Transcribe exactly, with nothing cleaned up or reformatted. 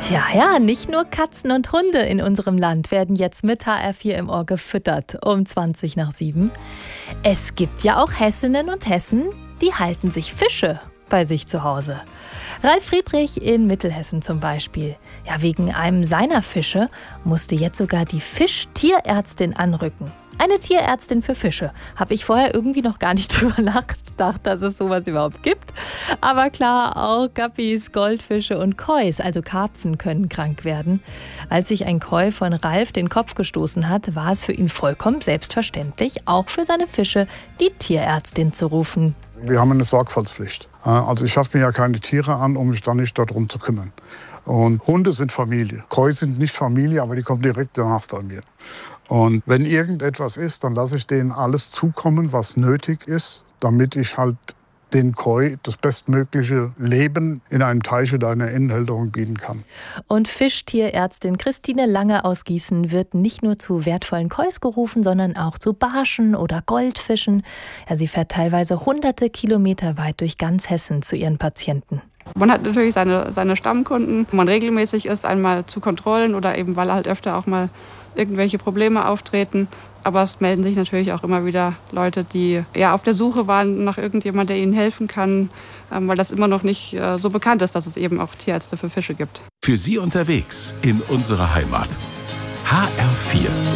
Tja, ja, nicht nur Katzen und Hunde in unserem Land werden jetzt mit H R vier im Ohr gefüttert um zwanzig nach sieben. Es gibt ja auch Hessinnen und Hessen, die halten sich Fische bei sich zu Hause. Ralf Friedrich in Mittelhessen zum Beispiel. Ja, wegen einem seiner Fische musste jetzt sogar die Fischtierärztin anrücken. Eine Tierärztin für Fische. Habe ich vorher irgendwie noch gar nicht drüber nachgedacht, dass es sowas überhaupt gibt. Aber klar, auch Guppies, Goldfische und Kois, also Karpfen, können krank werden. Als sich ein Koi von Ralf den Kopf gestoßen hat, war es für ihn vollkommen selbstverständlich, auch für seine Fische die Tierärztin zu rufen. Wir haben eine Sorgfaltspflicht. Also ich schaffe mir ja keine Tiere an, um mich dann nicht darum zu kümmern. Und Hunde sind Familie. Koi sind nicht Familie, aber die kommen direkt danach bei mir. Und wenn irgendetwas ist, dann lasse ich denen alles zukommen, was nötig ist, damit ich halt den Koi das bestmögliche Leben in einem Teich oder einer Innenhälterung bieten kann. Und Fischtierärztin Christine Lange aus Gießen wird nicht nur zu wertvollen Kois gerufen, sondern auch zu Barschen oder Goldfischen. Ja, sie fährt teilweise hunderte Kilometer weit durch ganz Hessen zu ihren Patienten. Man hat natürlich seine, seine Stammkunden, wo man regelmäßig ist, einmal zu Kontrollen oder eben, weil halt öfter auch mal irgendwelche Probleme auftreten. Aber es melden sich natürlich auch immer wieder Leute, die ja auf der Suche waren nach irgendjemand, der ihnen helfen kann, weil das immer noch nicht äh, so bekannt ist, dass es eben auch Tierärzte für Fische gibt. Für Sie unterwegs in unserer Heimat. H R vier.